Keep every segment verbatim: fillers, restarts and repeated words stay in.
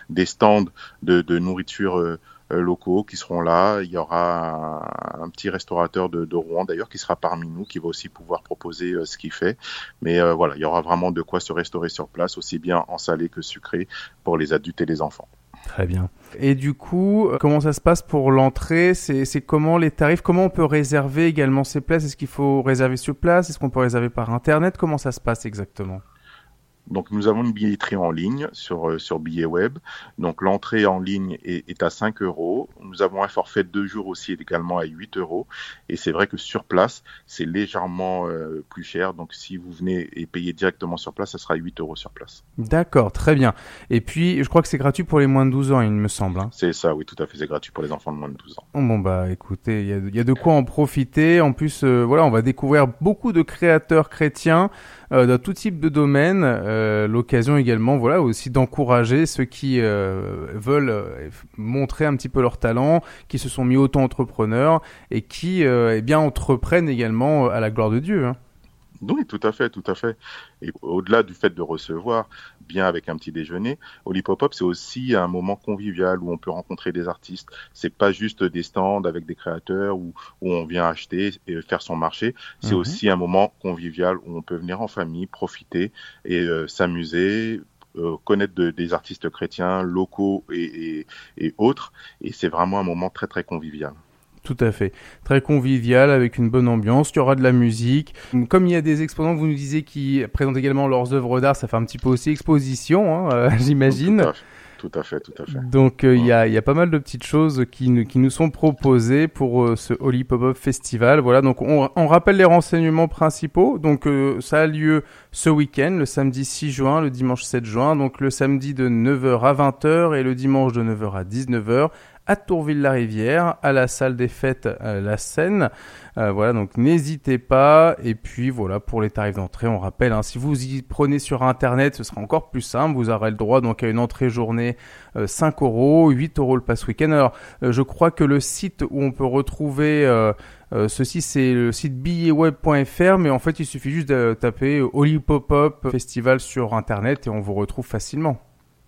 des stands de, de nourriture euh, euh, locaux qui seront là. Il y aura un, un petit restaurateur de, de Rouen d'ailleurs qui sera parmi nous, qui va aussi pouvoir proposer euh, ce qu'il fait. Mais euh, voilà, il y aura vraiment de quoi se restaurer sur place, aussi bien en salé que sucré pour les adultes et les enfants. Très bien. Et du coup, comment ça se passe pour l'entrée ? C'est, c'est comment les tarifs ? Comment on peut réserver également ces places ? Est-ce qu'il faut réserver sur place ? Est-ce qu'on peut réserver par Internet ? Comment ça se passe exactement ? Donc, nous avons une billetterie en ligne sur, euh, sur Billet Web. Donc, l'entrée en ligne est, est à cinq euros. Nous avons un forfait de deux jours aussi également à huit euros. Et c'est vrai que sur place, c'est légèrement euh, plus cher. Donc, si vous venez et payez directement sur place, ça sera huit euros sur place. D'accord, très bien. Et puis, je crois que c'est gratuit pour les moins de douze ans, il me semble. Hein. C'est ça, oui, tout à fait. C'est gratuit pour les enfants de moins de douze ans. Bon, bah, écoutez, il y a, y a de quoi en profiter. En plus, euh, voilà, on va découvrir beaucoup de créateurs chrétiens euh, dans tout type de domaine. Euh, l'occasion également, voilà, aussi d'encourager ceux qui euh, veulent euh, montrer un petit peu leur talent, qui se sont mis auto-entrepreneurs et qui, euh, eh bien, entreprennent également à la gloire de Dieu. Hein. Oui, tout à fait, tout à fait. Et au-delà du fait de recevoir, bien avec un petit déjeuner, Holy Pop-Up, c'est aussi un moment convivial où on peut rencontrer des artistes. C'est pas juste des stands avec des créateurs où, où on vient acheter et faire son marché. C'est mmh. aussi un moment convivial où on peut venir en famille, profiter et euh, s'amuser, euh, connaître de, des artistes chrétiens locaux et, et, et autres. Et c'est vraiment un moment très, très convivial. Tout à fait. Très convivial, avec une bonne ambiance. Il y aura de la musique. Comme il y a des exposants, vous nous disiez, qui présentent également leurs œuvres d'art, ça fait un petit peu aussi exposition, hein, euh, j'imagine. Tout à fait. Tout à fait, tout à fait. Donc il euh, ouais. y a il y a pas mal de petites choses qui qui nous sont proposées pour euh, ce Holy Pop-Up Festival. Voilà, donc on on rappelle les renseignements principaux. Donc euh, ça a lieu ce week-end, le samedi six juin, le dimanche sept juin. Donc le samedi de neuf heures à vingt heures et le dimanche de neuf heures à dix-neuf heures à Tourville-la-Rivière, à la salle des fêtes à La Seine. Euh, voilà, donc n'hésitez pas. Et puis voilà, pour les tarifs d'entrée, on rappelle, hein, si vous y prenez sur Internet, ce sera encore plus simple. Vous aurez le droit donc à une entrée journée euh, cinq euros, huit euros le pass week-end. Alors, euh, je crois que le site où on peut retrouver euh, euh, ceci, c'est le site billetsweb point f r, mais en fait, il suffit juste de taper Holy Pop-Up Festival sur Internet et on vous retrouve facilement.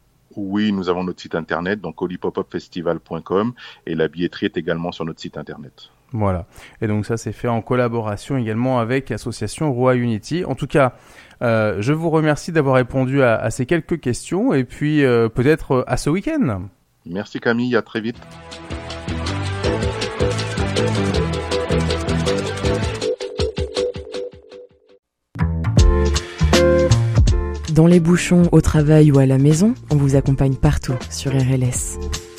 Oui, nous avons notre site internet, donc holy pop up festival point com, et la billetterie est également sur notre site internet. Voilà. Et donc ça, c'est fait en collaboration également avec l'association Roi Unity. En tout cas, euh, je vous remercie d'avoir répondu à, à ces quelques questions, et puis euh, peut-être à ce week-end. Merci Camille, à très vite. Dans les bouchons, au travail ou à la maison, on vous accompagne partout sur R L S.